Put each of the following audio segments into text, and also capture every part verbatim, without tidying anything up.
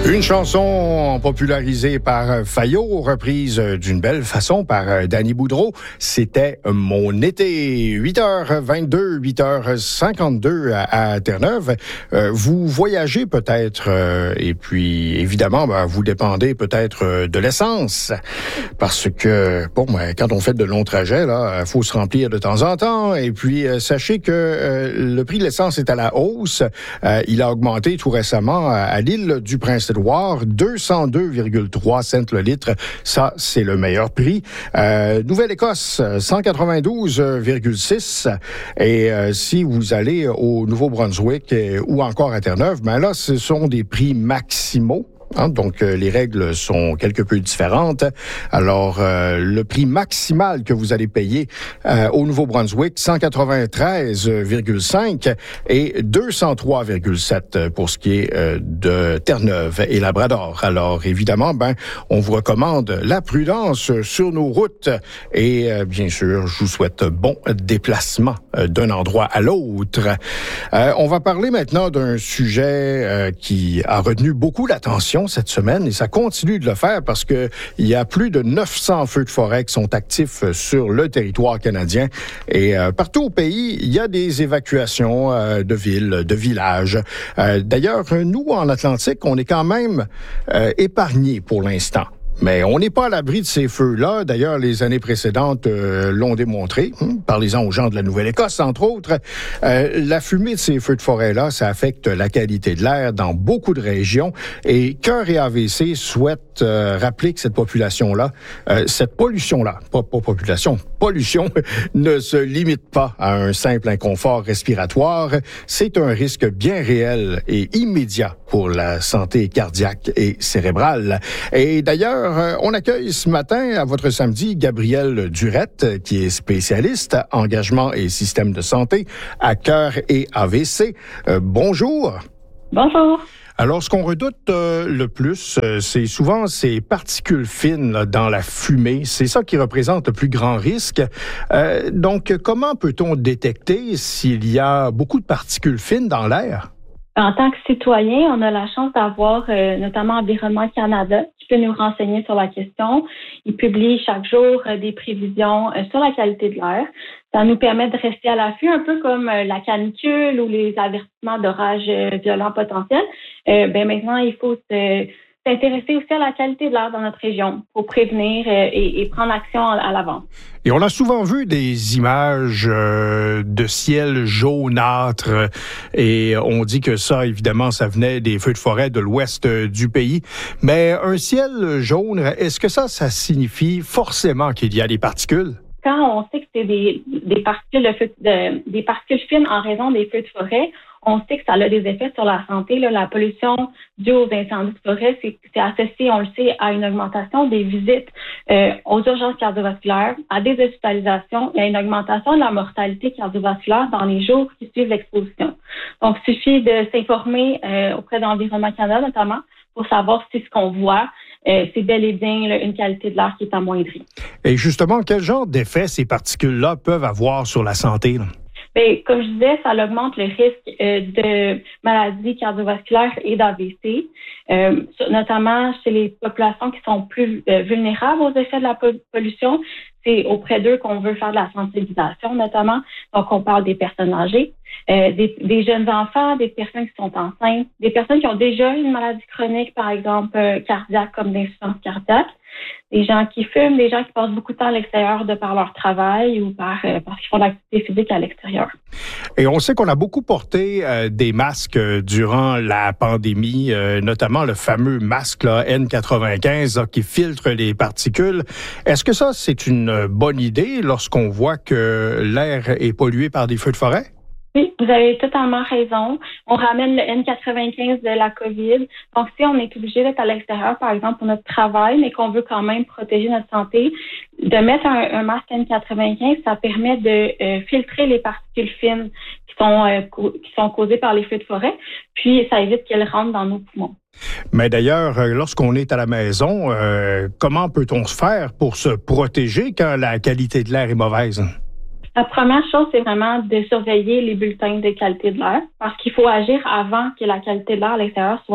Une chanson popularisée par Faillot, reprise d'une belle façon par Danny Boudreau. C'était Mon été. huit heures vingt-deux, huit heures cinquante-deux à, à Terre-Neuve. Euh, vous voyagez peut-être euh, et puis évidemment, ben, vous dépendez peut-être de l'essence parce que, bon, ben, quand on fait de longs trajets, là, il faut se remplir de temps en temps. Et puis, euh, sachez que euh, le prix de l'essence est à la hausse. Euh, il a augmenté tout récemment à, à l'île du Prince-Édouard. deux cent deux virgule trois cents le litre. Ça, c'est le meilleur prix. Euh, Nouvelle-Écosse, cent quatre-vingt-douze virgule six. Et euh, si vous allez au Nouveau-Brunswick euh, ou encore à Terre-Neuve, ben là, ce sont des prix maximaux. Hein, donc, euh, les règles sont quelque peu différentes. Alors, euh, le prix maximal que vous allez payer euh, au Nouveau-Brunswick, cent quatre-vingt-treize virgule cinq et deux cent trois virgule sept pour ce qui est euh, de Terre-Neuve et Labrador. Alors, évidemment, ben, on vous recommande la prudence sur nos routes et, euh, bien sûr, je vous souhaite bon déplacement euh, d'un endroit à l'autre. Euh, on va parler maintenant d'un sujet euh, qui a retenu beaucoup l'attention cette semaine et ça continue de le faire parce que il y a plus de neuf cents feux de forêt qui sont actifs sur le territoire canadien et euh, partout au pays, il y a des évacuations euh, de villes, de villages. Euh, d'ailleurs, nous, en Atlantique, on est quand même euh, épargnés pour l'instant. Mais on n'est pas à l'abri de ces feux-là. D'ailleurs, les années précédentes euh, l'ont démontré. Hum, parlez-en aux gens de la Nouvelle-Écosse, entre autres. Euh, la fumée de ces feux de forêt-là, ça affecte la qualité de l'air dans beaucoup de régions. Et Cœur et A V C souhaitent euh, rappeler que cette population-là, euh, cette pollution-là, pas, pas population, pollution, ne se limite pas à un simple inconfort respiratoire. C'est un risque bien réel et immédiat pour la santé cardiaque et cérébrale. Et d'ailleurs, on accueille ce matin, à votre samedi, Gabrielle Durette, qui est spécialiste engagement et système de santé à Cœur et A V C. Euh, bonjour. Bonjour. Alors, ce qu'on redoute euh, le plus, euh, c'est souvent ces particules fines là, dans la fumée. C'est ça qui représente le plus grand risque. Euh, donc, comment peut-on détecter s'il y a beaucoup de particules fines dans l'air? En tant que citoyen, on a la chance d'avoir euh, notamment Environnement Canada qui peut nous renseigner sur la question. Il publie chaque jour euh, des prévisions euh, sur la qualité de l'air. Ça nous permet de rester à l'affût, un peu comme euh, la canicule ou les avertissements d'orages euh, violents potentiels. Euh, ben maintenant, il faut se, s'intéresser aussi à la qualité de l'air dans notre région pour prévenir euh, et, et prendre action à, à l'avance. Et on a souvent vu des images euh, de ciel jaunâtre et on dit que ça, évidemment, ça venait des feux de forêt de l'ouest du pays. Mais un ciel jaune, est-ce que ça, ça signifie forcément qu'il y a des particules? Quand on sait que c'est des, des particules de feu, de, des particules fines en raison des feux de forêt, on sait que ça a des effets sur la santé. Là, la pollution due aux incendies de forêt, c'est, c'est associé, on le sait, à une augmentation des visites euh, aux urgences cardiovasculaires, à des hospitalisations et à une augmentation de la mortalité cardiovasculaire dans les jours qui suivent l'exposition. Donc, il suffit de s'informer euh, auprès d'Environnement Canada, notamment, pour savoir si ce qu'on voit, euh, c'est bel et bien là, une qualité de l'air qui est amoindrie. Et justement, quel genre d'effets ces particules-là peuvent avoir sur la santé, là? Bien, comme je disais, ça augmente le risque euh, de maladies cardiovasculaires et d'A V C, euh, notamment chez les populations qui sont plus euh, vulnérables aux effets de la pollution. C'est auprès d'eux qu'on veut faire de la sensibilisation, notamment. Donc, on parle des personnes âgées, euh, des, des jeunes enfants, des personnes qui sont enceintes, des personnes qui ont déjà une maladie chronique, par exemple euh, cardiaque, comme l'insuffisance cardiaque, des gens qui fument, des gens qui passent beaucoup de temps à l'extérieur de par leur travail ou par euh, parce qu'ils font de l'activité physique à l'extérieur. Et on sait qu'on a beaucoup porté euh, des masques euh, durant la pandémie, euh, notamment le fameux masque là, N quatre-vingt-quinze là, qui filtre les particules. Est-ce que ça, c'est une bonne idée lorsqu'on voit que l'air est pollué par des feux de forêt? Oui, vous avez totalement raison. On ramène le N quatre-vingt-quinze de la COVID. Donc, si on est obligé d'être à l'extérieur, par exemple, pour notre travail, mais qu'on veut quand même protéger notre santé, de mettre un, un masque N quatre-vingt-quinze, ça permet de euh, filtrer les particules fines qui sont, euh, co- qui sont causées par les feux de forêt, puis ça évite qu'elles rentrent dans nos poumons. Mais d'ailleurs, lorsqu'on est à la maison, euh, comment peut-on se faire pour se protéger quand la qualité de l'air est mauvaise? La première chose, c'est vraiment de surveiller les bulletins de qualité de l'air parce qu'il faut agir avant que la qualité de l'air à l'extérieur soit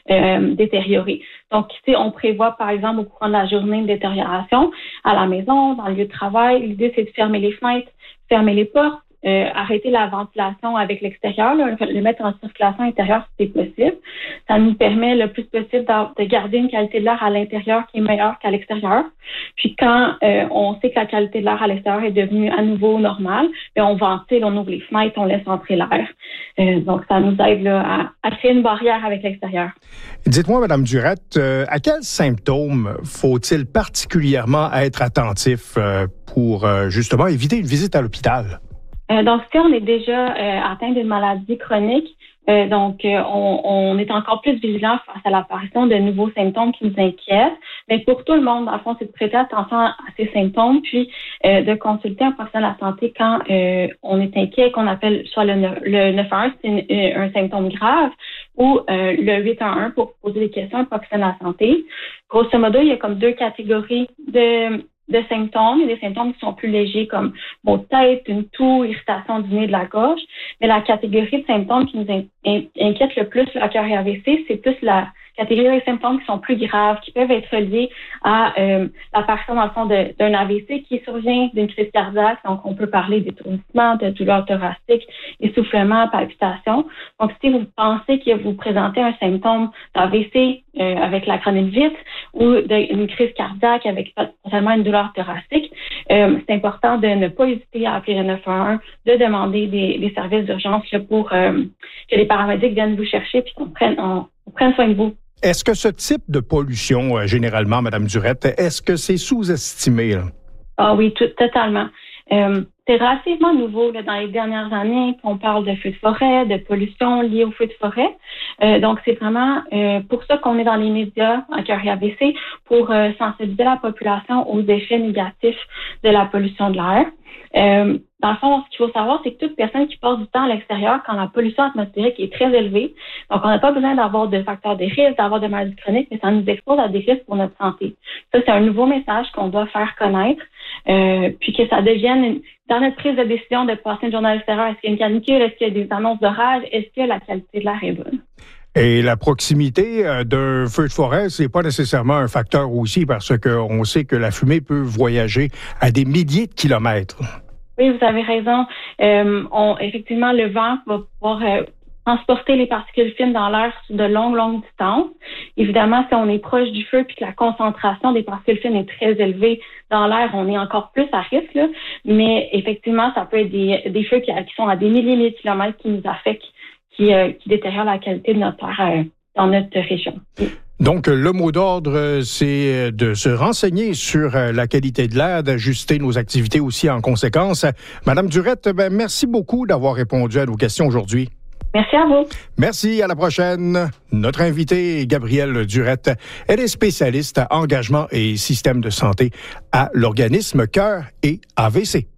euh, détériorée. Donc, tu sais, on prévoit, par exemple, au courant de la journée une détérioration à la maison, dans le lieu de travail. L'idée, c'est de fermer les fenêtres, fermer les portes, euh, arrêter la ventilation avec l'extérieur, là, le mettre en circulation intérieure si c'est possible. Ça nous permet le plus possible de garder une qualité de l'air à l'intérieur qui est meilleure qu'à l'extérieur. Puis quand euh, on sait que la qualité de l'air à l'extérieur est devenue à nouveau normale, bien, on ventile, on ouvre les fenêtres, on laisse entrer l'air. Euh, donc, ça nous aide là, à, à créer une barrière avec l'extérieur. Dites-moi, Mme Durette, euh, à quels symptômes faut-il particulièrement être attentif euh, pour euh, justement éviter une visite à l'hôpital? Euh, donc, si on est déjà euh, atteint d'une maladie chronique, euh, donc euh, on, on est encore plus vigilant face à l'apparition de nouveaux symptômes qui nous inquiètent. Mais pour tout le monde, dans le fond, c'est de prêter attention à ces symptômes, puis euh, de consulter un professionnel de la santé quand euh, on est inquiet, qu'on appelle soit le, le neuf un un, c'est une, un symptôme grave, ou euh, le huit un un pour poser des questions à un professionnel de la santé. Grosso modo, il y a comme deux catégories de de symptômes. Il y a des symptômes qui sont plus légers comme maux de tête, une toux, irritation du nez, de la gorge. Mais la catégorie de symptômes qui nous in- in- inquiète le plus, le cœur et A V C, c'est plus la catégorie de symptômes qui sont plus graves, qui peuvent être liés à euh, l'apparition dans le fond de, d'un A V C qui survient d'une crise cardiaque. Donc, on peut parler d'étourdissement, de douleur thoracique, essoufflement, palpitations. Donc, si vous pensez que vous présentez un symptôme d'A V C euh, avec la chronique vite ou d'une crise cardiaque avec potentiellement une douleur thoracique, euh, c'est important de ne pas hésiter à appeler le neuf un un, de demander des, des services d'urgence là, pour euh, que les paramédics viennent vous chercher puis qu'on prenne, on, on prenne soin de vous. Est-ce que ce type de pollution, euh, généralement, Mme Durette, est-ce que c'est sous-estimé? Là? Ah oui, tout, totalement. Euh, c'est relativement nouveau là, dans les dernières années qu'on parle de feux de forêt, de pollution liée aux feux de forêt. Euh, donc, c'est vraiment euh, pour ça qu'on est dans les médias en cœur et A V C, pour euh, sensibiliser la population aux effets négatifs de la pollution de l'air. Euh, dans le fond, ce qu'il faut savoir, c'est que toute personne qui passe du temps à l'extérieur, quand la pollution atmosphérique est très élevée, donc on n'a pas besoin d'avoir de facteurs de risque, d'avoir de maladies chroniques, mais ça nous expose à des risques pour notre santé. Ça, c'est un nouveau message qu'on doit faire connaître, euh, puis que ça devienne, une, dans notre prise de décision de passer une journée à l'extérieur, est-ce qu'il y a une canicule, est-ce qu'il y a des annonces d'orage, est-ce que la qualité de l'air est bonne? Et la proximité d'un feu de forêt, c'est pas nécessairement un facteur aussi, parce qu'on sait que la fumée peut voyager à des milliers de kilomètres. Oui, vous avez raison. Euh, on, effectivement, le vent va pouvoir euh, transporter les particules fines dans l'air sur de longues, longues distances. Évidemment, si on est proche du feu puis que la concentration des particules fines est très élevée dans l'air, on est encore plus à risque. Là. Mais effectivement, ça peut être des, des feux qui, qui sont à des milliers de kilomètres qui nous affectent, qui, euh, qui détériorent la qualité de notre air euh, dans notre région. Oui. Donc, le mot d'ordre, c'est de se renseigner sur la qualité de l'air, d'ajuster nos activités aussi en conséquence. Madame Durette, ben, merci beaucoup d'avoir répondu à nos questions aujourd'hui. Merci à vous. Merci, à la prochaine. Notre invitée, Gabrielle Durette, elle est spécialiste à engagement et système de santé à l'organisme Cœur et A V C.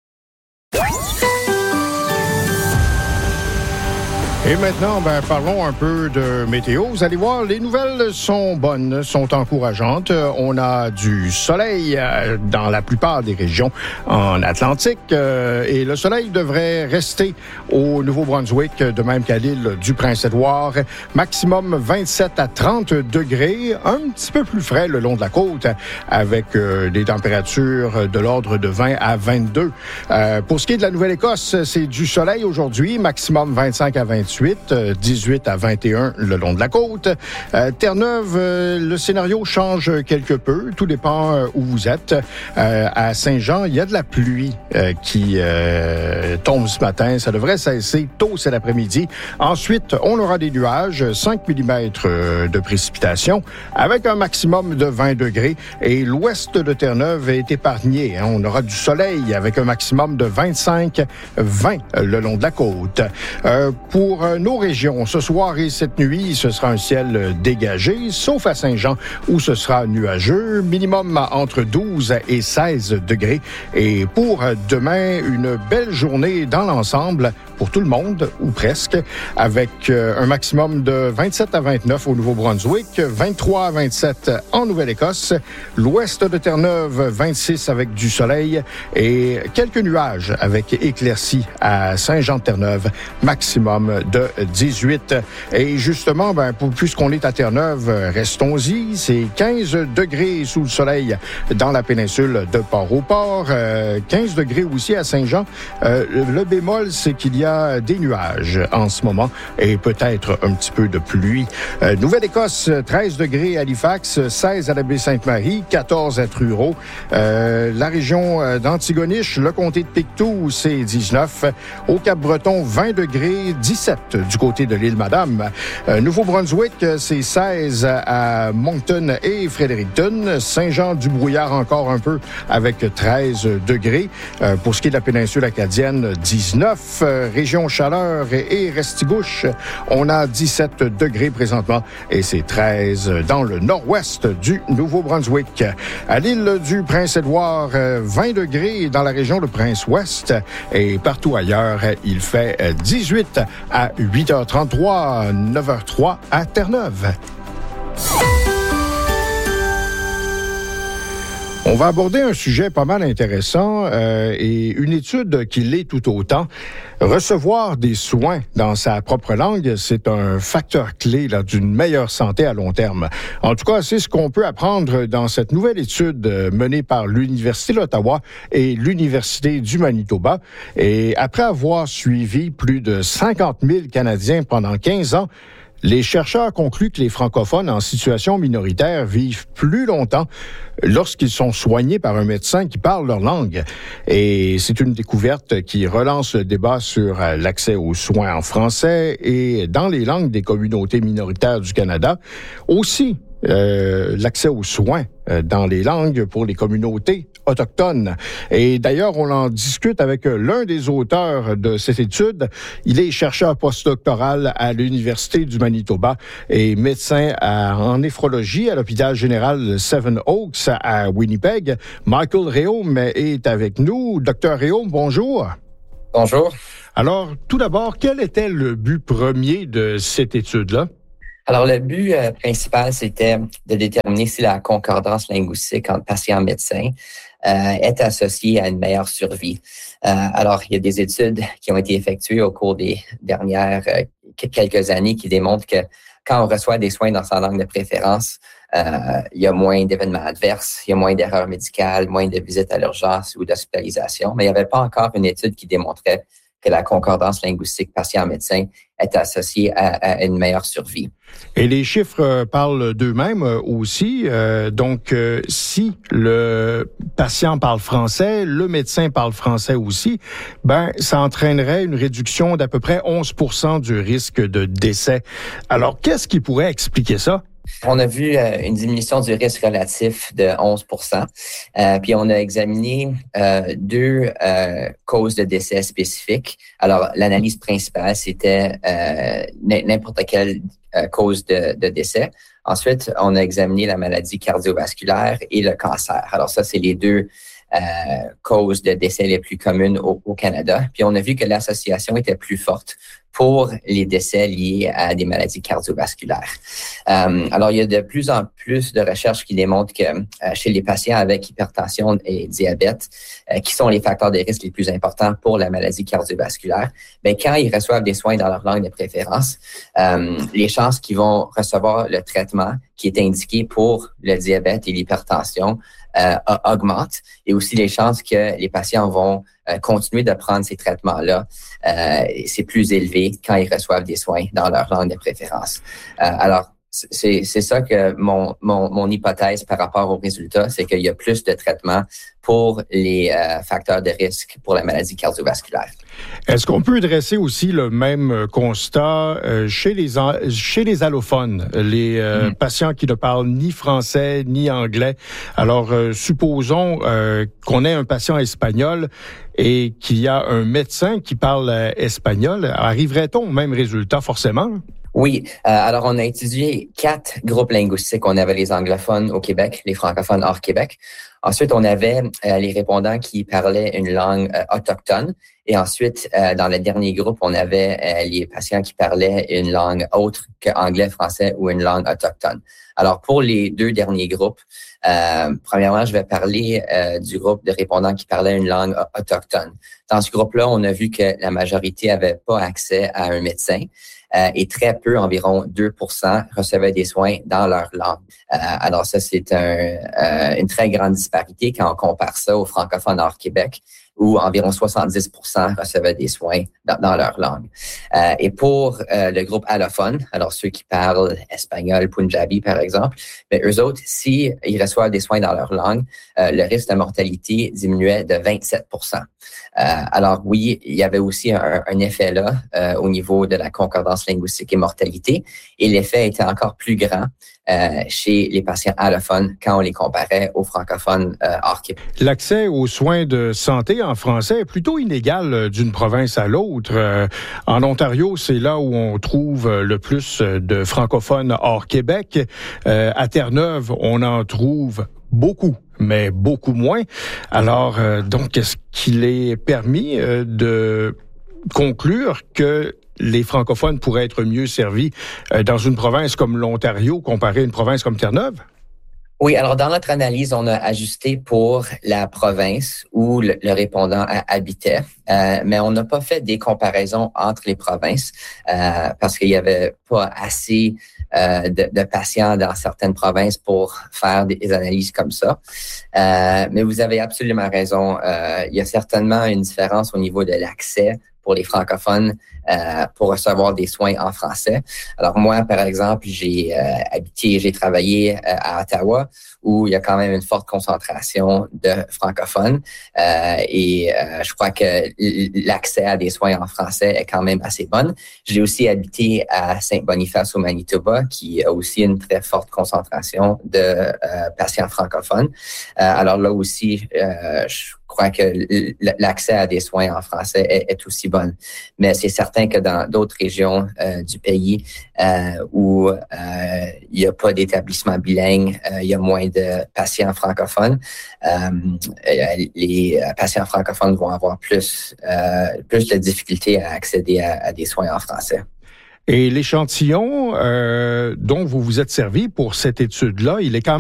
Et maintenant, ben, parlons un peu de météo. Vous allez voir, les nouvelles sont bonnes, sont encourageantes. On a du soleil dans la plupart des régions en Atlantique et le soleil devrait rester au Nouveau-Brunswick, de même qu'à l'île du Prince-Édouard. Maximum vingt-sept à trente degrés, un petit peu plus frais le long de la côte, avec des températures de l'ordre de vingt à vingt-deux. Euh, pour ce qui est de la Nouvelle-Écosse, c'est du soleil aujourd'hui, maximum vingt-cinq à vingt-huit. dix-huit à vingt et un le long de la côte. Euh, Terre-Neuve, euh, le scénario change quelque peu. Tout dépend euh, où vous êtes. Euh, à Saint-Jean, il y a de la pluie euh, qui euh, tombe ce matin. Ça devrait cesser tôt cet après-midi. Ensuite, on aura des nuages, cinq millimètres de précipitations, avec un maximum de vingt degrés. Et l'ouest de Terre-Neuve est épargné. Hein. On aura du soleil avec un maximum de vingt-cinq à vingt le long de la côte. Euh, pour nos régions, ce soir et cette nuit, ce sera un ciel dégagé, sauf à Saint-Jean où ce sera nuageux, minimum entre douze et seize degrés. Et pour demain, une belle journée dans l'ensemble, pour tout le monde, ou presque, avec euh, un maximum de vingt-sept à vingt-neuf au Nouveau-Brunswick, vingt-trois à vingt-sept en Nouvelle-Écosse, l'ouest de Terre-Neuve, vingt-six avec du soleil et quelques nuages avec éclaircies à Saint-Jean-de-Terre-Neuve, maximum de dix-huit. Et justement, ben, pour, puisqu'on est à Terre-Neuve, restons-y, c'est quinze degrés sous le soleil dans la péninsule de Port-au-Port, euh, quinze degrés aussi à Saint-Jean. Euh, le bémol, c'est qu'il y a des nuages en ce moment et peut-être un petit peu de pluie. Euh, Nouvelle-Écosse, treize degrés à Halifax, seize à la Baie-Sainte-Marie, quatorze à Truro. Euh, la région d'Antigonish, le comté de Pictou, c'est dix-neuf. Au Cap-Breton, vingt degrés, dix-sept du côté de l'île Madame. Euh, Nouveau-Brunswick, c'est seize à Moncton et Fredericton. Saint-Jean-du-Brouillard encore un peu avec treize degrés. Euh, pour ce qui est de la péninsule acadienne, dix-neuf. Euh, région Chaleur et Restigouche, on a dix-sept degrés présentement et c'est treize dans le nord-ouest du Nouveau-Brunswick. À l'île du Prince-Édouard, vingt degrés dans la région de Prince-Ouest et partout ailleurs, il fait dix-huit à huit heures trente-trois, neuf heures trois à Terre-Neuve. On va aborder un sujet pas mal intéressant euh, et une étude qui l'est tout autant. Recevoir des soins dans sa propre langue, c'est un facteur clé là, d'une meilleure santé à long terme. En tout cas, c'est ce qu'on peut apprendre dans cette nouvelle étude menée par l'Université d'Ottawa et l'Université du Manitoba. Et après avoir suivi plus de cinquante mille Canadiens pendant quinze ans, les chercheurs concluent que les francophones en situation minoritaire vivent plus longtemps lorsqu'ils sont soignés par un médecin qui parle leur langue. Et c'est une découverte qui relance le débat sur l'accès aux soins en français et dans les langues des communautés minoritaires du Canada. Aussi, euh, l'accès aux soins euh, dans les langues pour les communautés autochtones. Et d'ailleurs, on en discute avec l'un des auteurs de cette étude. Il est chercheur postdoctoral à l'Université du Manitoba et médecin à, en néphrologie à l'hôpital général Seven Oaks à Winnipeg. Michael Réaume est avec nous. Docteur Réaume, bonjour. Bonjour. Alors, tout d'abord, quel était le but premier de cette étude-là? Alors, le but euh, principal, c'était de déterminer si la concordance linguistique entre patient et médecin euh, est associée à une meilleure survie. Euh, alors, il y a des études qui ont été effectuées au cours des dernières euh, quelques années qui démontrent que quand on reçoit des soins dans sa langue de préférence, euh, il y a moins d'événements adverses, il y a moins d'erreurs médicales, moins de visites à l'urgence ou d'hospitalisation. Mais il n'y avait pas encore une étude qui démontrait que la concordance linguistique patient-médecin est associée à, à une meilleure survie. Et les chiffres parlent d'eux-mêmes aussi. Euh, donc, euh, si le patient parle français, le médecin parle français aussi, ben, ça entraînerait une réduction d'à peu près onze pour cent du risque de décès. Alors, qu'est-ce qui pourrait expliquer ça? On a vu euh, une diminution du risque relatif de onze pour cent. Euh, puis on a examiné euh, deux euh, causes de décès spécifiques. Alors, l'analyse principale, c'était euh, n'importe quelle euh, cause de, de décès. Ensuite, on a examiné la maladie cardiovasculaire et le cancer. Alors ça, c'est les deux euh, causes de décès les plus communes au, au Canada. Puis on a vu que l'association était plus forte pour les décès liés à des maladies cardiovasculaires. Euh, alors, il y a de plus en plus de recherches qui démontrent que euh, chez les patients avec hypertension et diabète, euh, qui sont les facteurs de risque les plus importants pour la maladie cardiovasculaire, bien, quand ils reçoivent des soins dans leur langue de préférence, euh, les chances qu'ils vont recevoir le traitement qui est indiqué pour le diabète et l'hypertension euh, augmentent, et aussi les chances que les patients vont euh, continuer de prendre ces traitements-là, euh, c'est plus élevé quand ils reçoivent des soins dans leur langue de préférence. Euh, alors, c'est, c'est ça que mon, mon, mon hypothèse par rapport aux résultats, c'est qu'il y a plus de traitements pour les euh, facteurs de risque pour la maladie cardiovasculaire. Est-ce qu'on peut dresser aussi le même constat euh, chez les chez les allophones, les euh, mmh. patients qui ne parlent ni français ni anglais? Alors, euh, supposons euh, qu'on ait un patient espagnol et qu'il y a un médecin qui parle euh, espagnol. Arriverait-on au même résultat forcément? Oui. Euh, alors, on a étudié quatre groupes linguistiques. On avait les anglophones au Québec, les francophones hors Québec. Ensuite, on avait euh, les répondants qui parlaient une langue euh, autochtone Et ensuite, euh, dans le dernier groupe, on avait euh, les patients qui parlaient une langue autre que anglais, français ou une langue autochtone. Alors, pour les deux derniers groupes, euh, premièrement, je vais parler euh, du groupe de répondants qui parlaient une langue autochtone. Dans ce groupe-là, on a vu que la majorité n'avait pas accès à un médecin. Euh, et très peu, environ deux pour cent, recevaient des soins dans leur langue. Euh, alors ça, c'est un, euh, une très grande disparité quand on compare ça aux francophones hors Québec, où environ soixante-dix pour cent recevaient des soins dans, dans leur langue. Euh, et pour euh, le groupe allophone, alors ceux qui parlent espagnol, punjabi par exemple, mais eux autres, si ils reçoivent des soins dans leur langue, euh, le risque de mortalité diminuait de vingt-sept pour cent. Euh, alors oui, il y avait aussi un, un effet là euh, au niveau de la concordance linguistique et mortalité, et l'effet était encore plus grand euh, chez les patients allophones quand on les comparait aux francophones euh, hors Québec. L'accès aux soins de santé en français est plutôt inégal d'une province à l'autre. Euh, en Ontario, c'est là où on trouve le plus de francophones hors Québec. Euh, à Terre-Neuve, on en trouve beaucoup, mais beaucoup moins. Alors, euh, donc, est-ce qu'il est permis euh, de conclure que les francophones pourraient être mieux servis euh, dans une province comme l'Ontario comparé à une province comme Terre-Neuve? Oui, alors dans notre analyse, on a ajusté pour la province où le, le répondant habitait, euh, mais on n'a pas fait des comparaisons entre les provinces euh, parce qu'il y avait pas assez euh, de, de patients dans certaines provinces pour faire des analyses comme ça. Euh, mais vous avez absolument raison. Euh, il y a certainement une différence au niveau de l'accès pour les francophones euh, pour recevoir des soins en français. Alors moi, par exemple, j'ai euh, habité, j'ai travaillé euh, à Ottawa, où il y a quand même une forte concentration de francophones euh, et euh, je crois que l'accès à des soins en français est quand même assez bon. J'ai aussi habité à Saint-Boniface au Manitoba, qui a aussi une très forte concentration de euh, patients francophones. Euh, alors là aussi, euh, je Je crois que l'accès à des soins en français est, est aussi bon. Mais c'est certain que dans d'autres régions euh, du pays euh, où euh, il n'y a pas d'établissement bilingue, euh, il y a moins de patients francophones. Euh, les patients francophones vont avoir plus, euh, plus de difficultés à accéder à, à des soins en français. Et l'échantillon euh, dont vous vous êtes servi pour cette étude-là, il est quand même